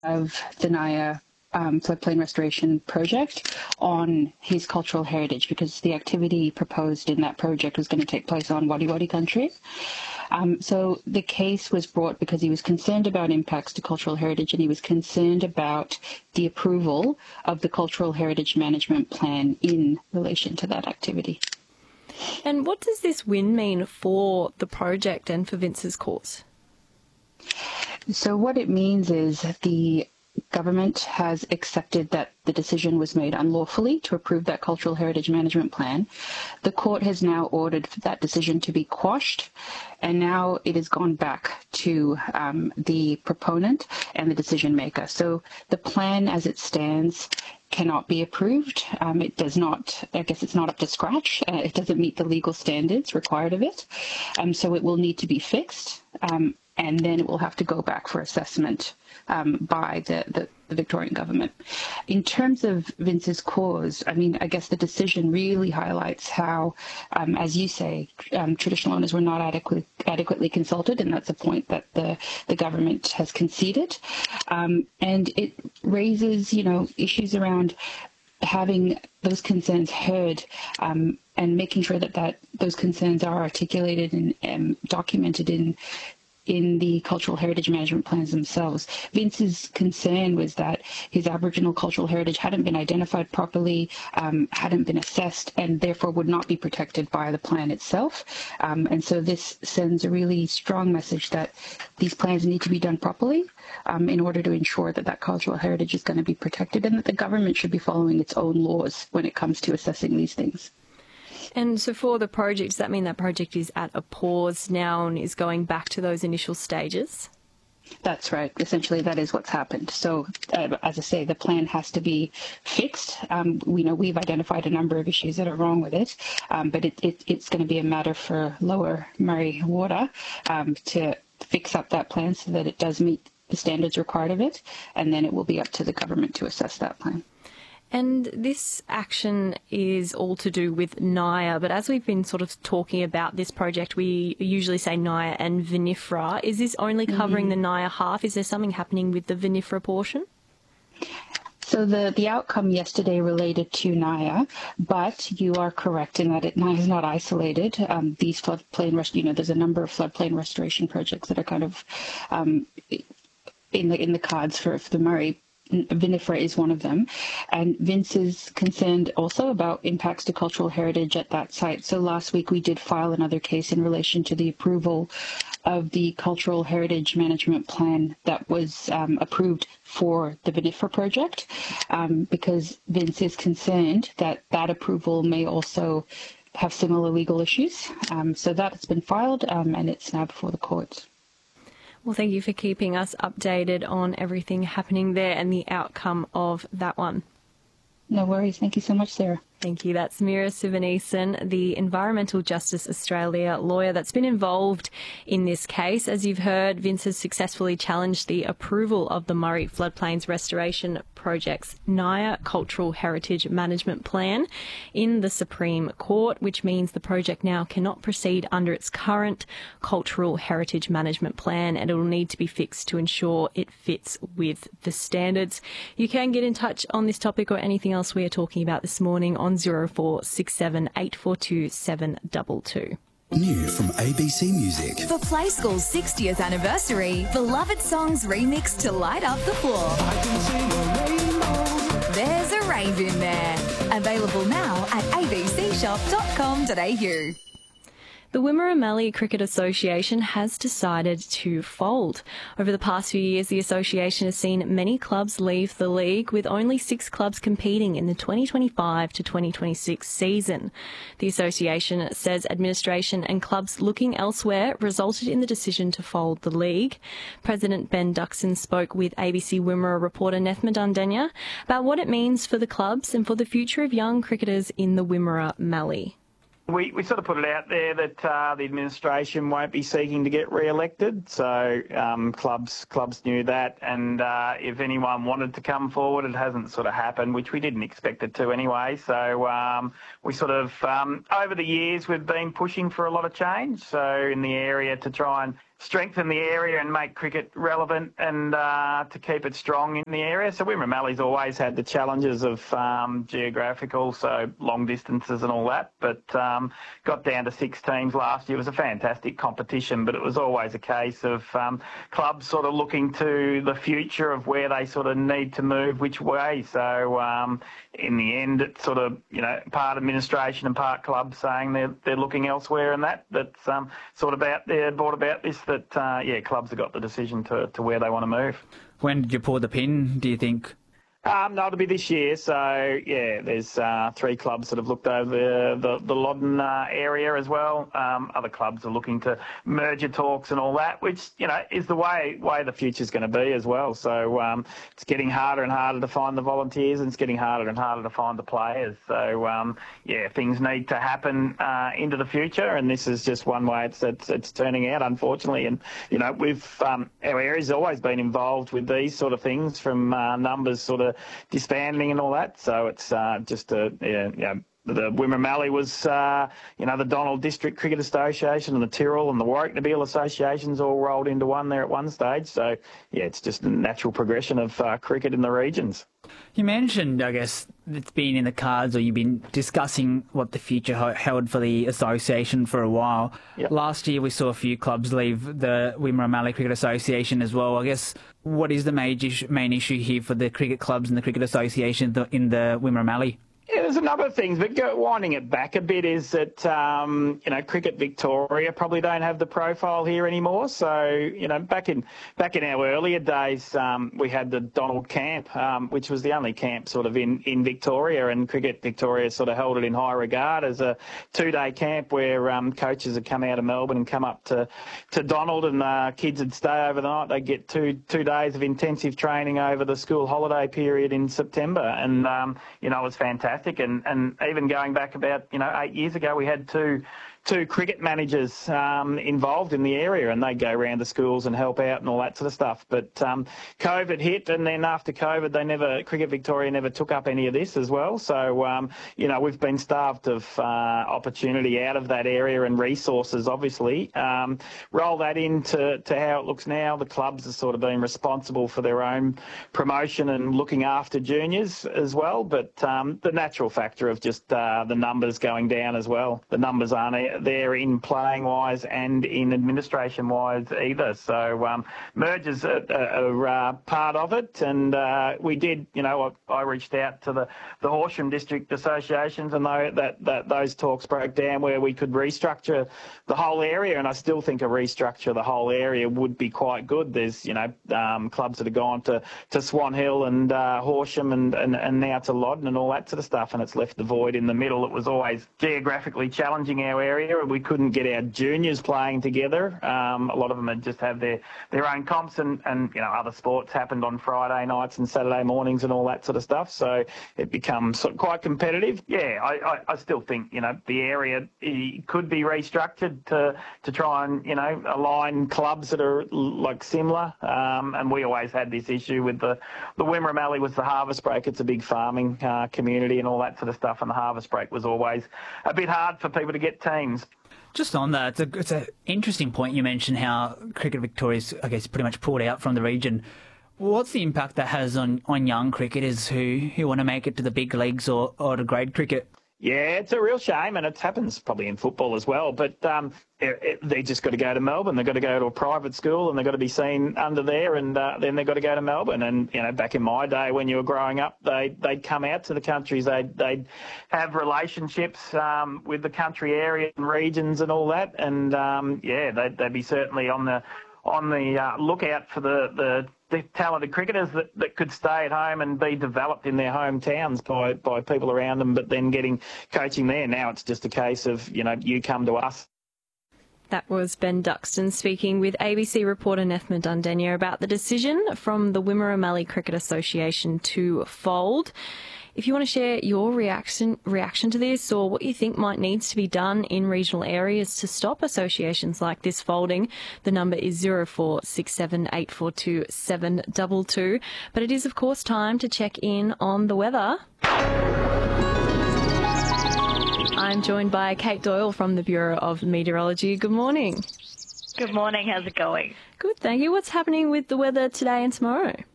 of the Naya floodplain restoration project on his cultural heritage, because the activity proposed in that project was going to take place on Wadi Wadi country. So the case was brought because he was concerned about impacts to cultural heritage, and he was concerned about the approval of the cultural heritage management plan in relation to that activity. And what does this win mean for the project and for Vince's cause? So what it means is that the government has accepted that the decision was made unlawfully to approve that cultural heritage management plan. The court has now ordered for that decision to be quashed, and now it has gone back to the proponent and the decision maker. So the plan as it stands cannot be approved. It does not, I guess it's not up to scratch. It doesn't meet the legal standards required of it. So it will need to be fixed. And then it will have to go back for assessment by the Victorian government. In terms of Vince's cause, I mean, I guess the decision really highlights how, as you say, traditional owners were not adequately consulted, and that's a point that the government has conceded. And it raises, issues around having those concerns heard and making sure that those concerns are articulated and documented in the cultural heritage management plans themselves. Vince's concern was that his Aboriginal cultural heritage hadn't been identified properly, hadn't been assessed, and therefore would not be protected by the plan itself. And so this sends a really strong message that these plans need to be done properly in order to ensure that cultural heritage is going to be protected, and that the government should be following its own laws when it comes to assessing these things. And so for the project, does that mean that project is at a pause now and is going back to those initial stages? That's right. Essentially, that is what's happened. So, as I say, the plan has to be fixed. We've identified a number of issues that are wrong with it, but it's going to be a matter for Lower Murray Water to fix up that plan so that it does meet the standards required of it, and then it will be up to the government to assess that plan. And this action is all to do with Naya, but as we've been sort of talking about this project, we usually say Naya and Vinifera. Is this only covering the Naya half? Is there something happening with the Vinifera portion? So the outcome yesterday related to Naya, but you are correct in that Naya is not isolated. These floodplain, there's a number of floodplain restoration projects that are kind of in the cards for the Murray. Vinifera is one of them, and Vince is concerned also about impacts to cultural heritage at that site. So last week we did file another case in relation to the approval of the cultural heritage management plan that was approved for the Vinifera project, because Vince is concerned that approval may also have similar legal issues. So that has been filed, and it's now before the courts. Well, thank you for keeping us updated on everything happening there and the outcome of that one. No worries. Thank you so much, Sarah. Thank you. That's Mira Sivanesan, the Environmental Justice Australia lawyer that's been involved in this case. As you've heard, Vince has successfully challenged the approval of the Murray Floodplains Restoration Project's Naya Cultural Heritage Management Plan in the Supreme Court, which means the project now cannot proceed under its current Cultural Heritage Management Plan, and it will need to be fixed to ensure it fits with the standards. You can get in touch on this topic or anything else we are talking about this morning on 0467 842 722. New from ABC Music. For Play School's 60th anniversary, beloved songs remixed to light up the floor. I can see a rainbow. There's a rave in there. Available now at abcshop.com.au. The Wimmera Mallee Cricket Association has decided to fold. Over the past few years, the association has seen many clubs leave the league, with only 6 clubs competing in the 2025 to 2026 season. The association says administration and clubs looking elsewhere resulted in the decision to fold the league. President Ben Duxon spoke with ABC Wimmera reporter Nethma Dundenya about what it means for the clubs and for the future of young cricketers in the Wimmera Mallee. We sort of put it out there that the administration won't be seeking to get re-elected, so clubs knew that, and if anyone wanted to come forward, it hasn't sort of happened, which we didn't expect it to anyway. So we sort of, over the years, we've been pushing for a lot of change, so in the area to try and strengthen the area and make cricket relevant and to keep it strong in the area. So Wimmera Mallee's always had the challenges of geographical, so long distances and all that, but got down to 6 teams last year. It was a fantastic competition, but it was always a case of clubs sort of looking to the future of where they sort of need to move which way. So in the end, it's sort of, part administration and part clubs saying they're looking elsewhere, and that's sort of brought about this, that clubs have got the decision to where they want to move. When did you pull the pin, do you think? No, it'll be this year. So, there's 3 clubs that have looked over the Loddon area as well. Other clubs are looking to merger talks and all that, which, is the way the future's going to be as well. So it's getting harder and harder to find the volunteers, and it's getting harder and harder to find the players. So, things need to happen into the future, and this is just one way it's turning out, unfortunately. And, our area's always been involved with these sort of things, from numbers sort of disbanding and all that. So it's just the Wimmera Mallee was, the Donald District Cricket Association and the Tyrrell and the Warwick Nabil Associations all rolled into one there at one stage. So, it's just a natural progression of cricket in the regions. You mentioned, I guess, it's been in the cards, or you've been discussing what the future held for the association for a while. Yep. Last year we saw a few clubs leave the Wimmera Mallee Cricket Association as well. I guess, what is the main issue here for the cricket clubs and the Cricket Association in the Wimmera Mallee? Yeah, there's a number of things, but winding it back a bit is that, Cricket Victoria probably don't have the profile here anymore. So, back in our earlier days, we had the Donald Camp, which was the only camp sort of in Victoria, and Cricket Victoria sort of held it in high regard as a 2-day camp where coaches would come out of Melbourne and come up to Donald, and kids would stay over the night. They'd get two days of intensive training over the school holiday period in September, and, it was fantastic. And even going back about, 8 years ago, we had two cricket managers involved in the area, and they'd go around the schools and help out and all that sort of stuff. But COVID hit, and then after COVID, Cricket Victoria never took up any of this as well. So, we've been starved of opportunity out of that area and resources, obviously. Roll that into how it looks now. The clubs have sort of been responsible for their own promotion and looking after juniors as well. But the natural factor of just the numbers going down as well. The numbers aren't there in playing wise and in administration wise either. So mergers are part of it, and we did. I reached out to the Horsham District Associations, and those talks broke down where we could restructure the whole area, and I still think a restructure of the whole area would be quite good. There's clubs that have gone to Swan Hill and Horsham and now to Loddon and all that sort of stuff, and it's left the void in the middle. It was always geographically challenging our area. We couldn't get our juniors playing together. A lot of them had just have their own comps, and other sports happened on Friday nights and Saturday mornings and all that sort of stuff. So it becomes quite competitive. Yeah, I still think the area could be restructured to try and align clubs that are like similar. And we always had this issue with the Wimmera Mallee was the harvest break. It's a big farming community and all that sort of stuff, and the harvest break was always a bit hard for people to get teams. Just on that, it's an interesting point you mentioned how Cricket Victoria's, I guess, pretty much pulled out from the region. What's the impact that has on young cricketers who want to make it to the big leagues or to grade cricket? Yeah, it's a real shame, and it happens probably in football as well. But they just got to go to Melbourne. They've got to go to a private school, and they've got to be seen under there, and then they've got to go to Melbourne. And back in my day when you were growing up, they'd come out to the countries. They'd have relationships with the country area and regions and all that. And they'd be certainly on the lookout for the talented cricketers that could stay at home and be developed in their hometowns by people around them, but then getting coaching there. Now it's just a case of, you come to us. That was Ben Duxton speaking with ABC reporter Nethma Dundenya about the decision from the Wimmera Mallee Cricket Association to fold. If you want to share your reaction to this, or what you think might needs to be done in regional areas to stop associations like this folding, the number is 0467 722. But it is, of course, time to check in on the weather. I'm joined by Kate Doyle from the Bureau of Meteorology. Good morning. Good morning. How's it going? Good, thank you. What's happening with the weather today and tomorrow?